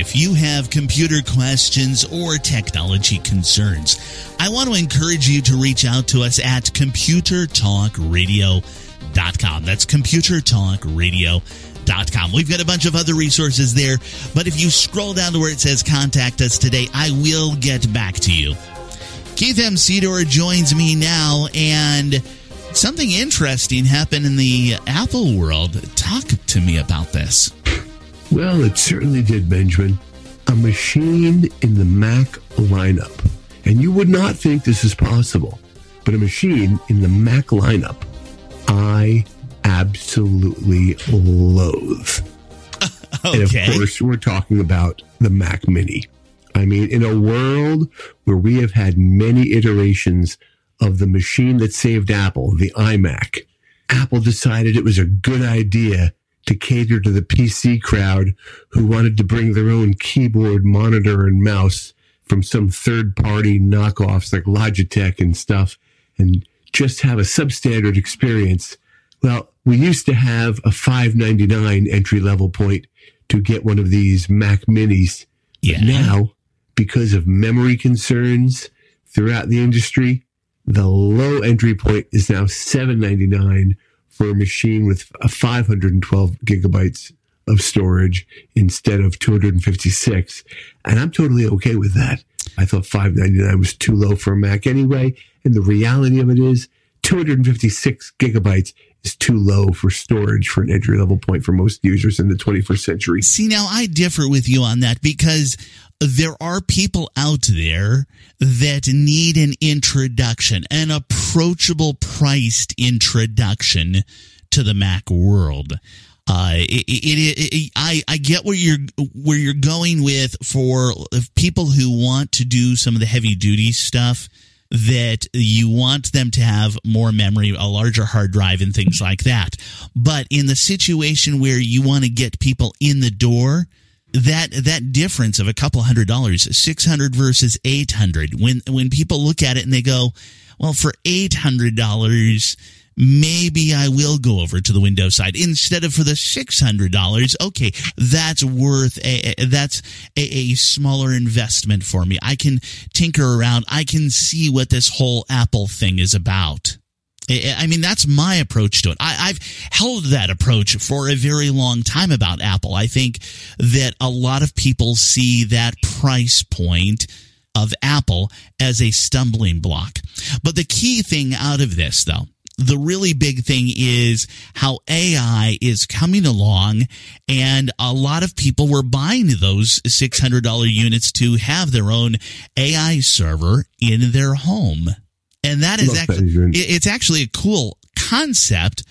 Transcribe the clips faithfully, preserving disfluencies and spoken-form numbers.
if you have computer questions or technology concerns, I want to encourage you to reach out to us at computer talk radio dot com. That's computer talk radio dot com. We've got a bunch of other resources there, but if you scroll down to where it says contact us today, I will get back to you. Keith M. Seydour joins me now, and something interesting happened in the Apple world. Talk to me about this. Well, it certainly did, Benjamin. A machine in the Mac lineup. And you would not think this is possible, but a machine in the Mac lineup, I absolutely loathe. Okay. And of course, we're talking about the Mac Mini. I mean, in a world where we have had many iterations of the machine that saved Apple, the iMac, Apple decided it was a good idea to cater to the P C crowd who wanted to bring their own keyboard, monitor, and mouse from some third-party knockoffs like Logitech and stuff, and just have a substandard experience. Well, we used to have a five ninety-nine entry-level point to get one of these Mac Minis. Yeah. But now, because of memory concerns throughout the industry, the low entry point is now seven ninety-nine for a machine with a five hundred twelve gigabytes of storage instead of two hundred fifty-six. And I'm totally okay with that. I thought five ninety-nine was too low for a Mac anyway. And the reality of it is two hundred fifty-six gigabytes is too low for storage for an entry-level point for most users in the twenty-first century. See, now I differ with you on that because there are people out there that need an introduction, an approachable priced introduction to the Mac world. Uh, it, it, it, it, I, I get where you're where you're going with for people who want to do some of the heavy duty stuff, that you want them to have more memory, a larger hard drive, and things like that. But in the situation where you want to get people in the door, that that difference of a couple hundred dollars, six hundred versus eight hundred, when when people look at it and they go, well, for eight hundred dollars, maybe I will go over to the Windows side instead of for the six hundred dollars. Okay, that's worth a, that's a, a smaller investment for me. I can tinker around. I can see what this whole Apple thing is about. I mean, that's my approach to it. I, I've held that approach for a very long time about Apple. I think that a lot of people see that price point of Apple as a stumbling block. But the key thing out of this, though, the really big thing is how A I is coming along, and a lot of people were buying those six hundred dollars units to have their own A I server in their home. And that is actually, it's actually a cool concept,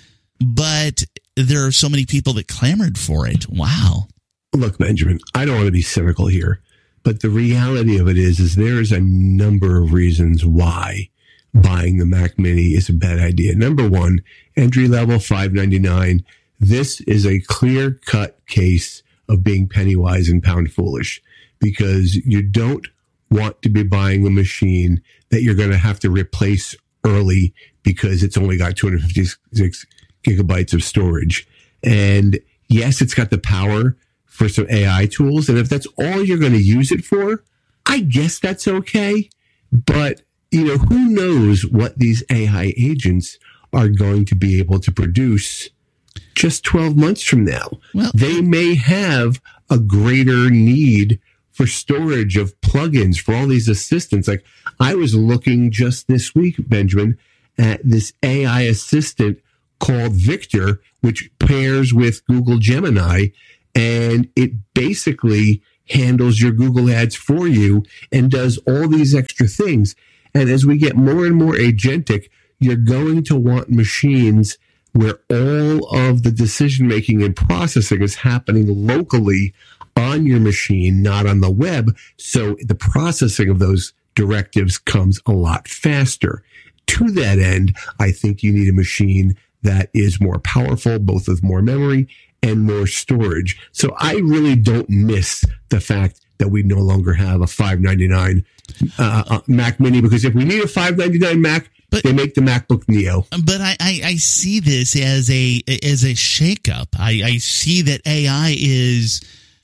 but there are so many people that clamored for it. Wow. Look, Benjamin, I don't want to be cynical here, but the reality of it is, is there is a number of reasons why buying the Mac Mini is a bad idea. Number one, entry level five ninety-nine. This is a clear cut case of being penny wise and pound foolish, because you don't want to be buying a machine that you're going to have to replace early because it's only got two hundred fifty-six gigabytes of storage. And yes, it's got the power for some A I tools. And if that's all you're going to use it for, I guess that's okay. But, you know, who knows what these A I agents are going to be able to produce just twelve months from now. Well, they may have a greater need for storage of plugins for all these assistants. Like, I was looking just this week, Benjamin, at this A I assistant called Victor, which pairs with Google Gemini, and it basically handles your Google ads for you and does all these extra things. And as we get more and more agentic, you're going to want machines where all of the decision-making and processing is happening locally on your machine, not on the web. So the processing of those directives comes a lot faster. To that end, I think you need a machine that is more powerful, both with more memory and more storage. So I really don't miss the fact that we no longer have a five ninety-nine uh, Mac Mini, because if we need a five ninety-nine Mac, But, they make the MacBook Neo. But I, I, I see this as a as a shakeup. I, I see that A I is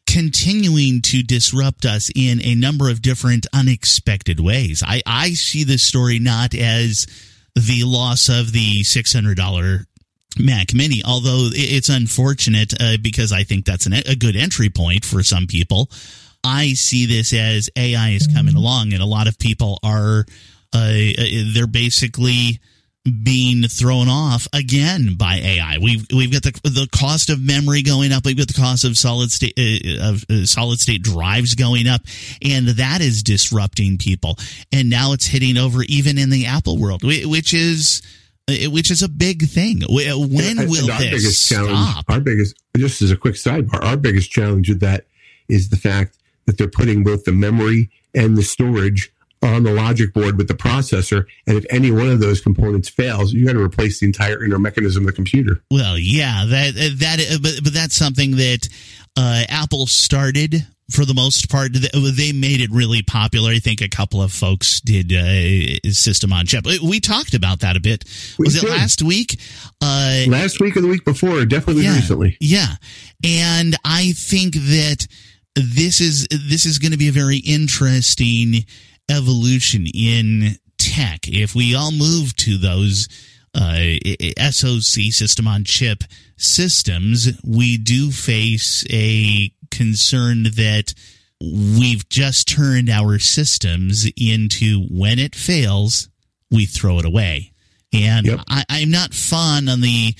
continuing to disrupt us in a number of different unexpected ways. I, I see this story not as the loss of the six hundred dollars Mac Mini, although it's unfortunate uh, because I think that's an, a good entry point for some people. I see this as A I is coming along, and a lot of people are uh, they're basically being thrown off again by A I. We've we've got the the cost of memory going up. We've got the cost of solid state uh, of uh, solid state drives going up, and that is disrupting people. And now it's hitting over even in the Apple world, which is which is a big thing. When and, will and our this biggest stop? Challenge, our biggest, just as a quick sidebar, our biggest challenge with that is the fact that they're putting both the memory and the storage on the logic board with the processor, and if any one of those components fails, you got to replace the entire inner mechanism of the computer. Well, yeah, that that, but, but that's something that uh, Apple started for the most part. They made it really popular. I think a couple of folks did uh, system on chip. We talked about that a bit. Was we it did. last week? Uh, last week or the week before? Definitely yeah, recently. Yeah, and I think that this is this is going to be a very interesting evolution in tech. If we all move to those uh, S O C, system on chip systems, we do face a concern that we've just turned our systems into, when it fails, we throw it away. And yep. I, I'm not fond on the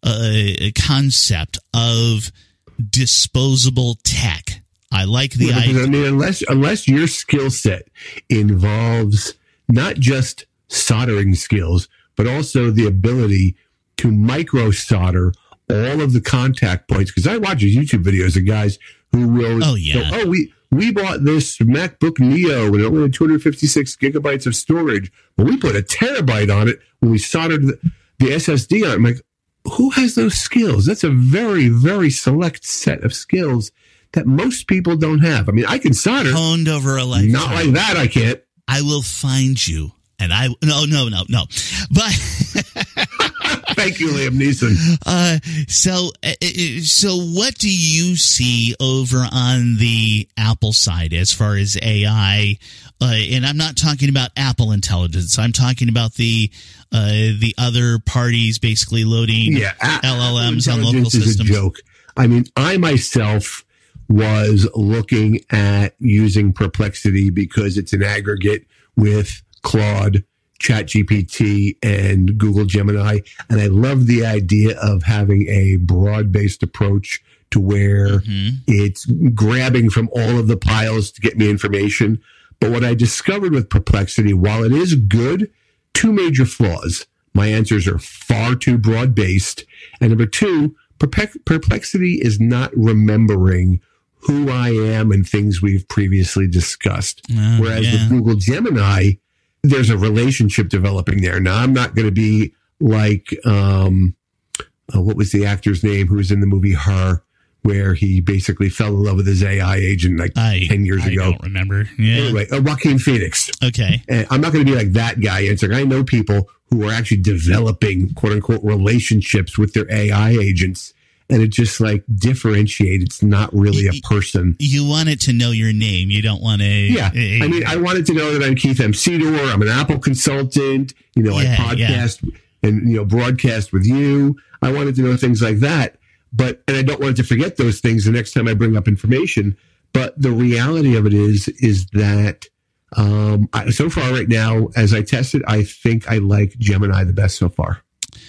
uh, concept of disposable tech. I like the yeah, idea. I mean, unless unless your skill set involves not just soldering skills, but also the ability to micro solder all of the contact points. Because I watch YouTube videos of guys who will, oh yeah, go, oh we we bought this MacBook Neo and it only had two hundred fifty-six gigabytes of storage, but we put a terabyte on it when we soldered the, the S S D on it. I'm like, who has those skills? That's a very very select set of skills that most people don't have. I mean, I can solder. Honed over a lifetime. Not like that, I can't. I will find you. And I, no, no, no, no. But. Thank you, Liam Neeson. Uh, so, uh, so what do you see over on the Apple side as far as A I? Uh, and I'm not talking about Apple Intelligence. I'm talking about the, uh, the other parties basically loading yeah, L L Ms on is local systems. A joke. I mean, I myself was looking at using Perplexity because it's an aggregate with Claude, ChatGPT, and Google Gemini. And I love the idea of having a broad-based approach to where mm-hmm. it's grabbing from all of the piles to get me information. But what I discovered with Perplexity, while it is good, two major flaws. My answers are far too broad-based. And number two, Perplexity is not remembering who I am and things we've previously discussed. Uh, Whereas yeah. with Google Gemini, there's a relationship developing there. Now, I'm not going to be like, um, uh, what was the actor's name who was in the movie Her, where he basically fell in love with his A I agent like I, ten years I ago. I don't remember. Yeah. Anyway, uh, Joaquin Phoenix. Okay. And I'm not going to be like that guy. It's like I know people who are actually developing, quote unquote, relationships with their A I agents. And it just like differentiate. It's not really a person. You want it to know your name. You don't want to. Yeah. I mean, I wanted to know that I'm Keith M. Cedar. I'm an Apple consultant. You know, yeah, I podcast yeah. and, you know, broadcast with you. I wanted to know things like that. But, and I don't want to forget those things the next time I bring up information. But the reality of it is, is that um, I, so far right now, as I tested, I think I like Gemini the best so far.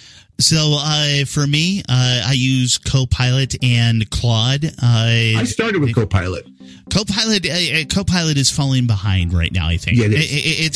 So uh, for me, uh, I use Copilot and Claude. Uh, I started with Copilot. Copilot, uh, Copilot is falling behind right now, I think. Yeah, it is. It, it,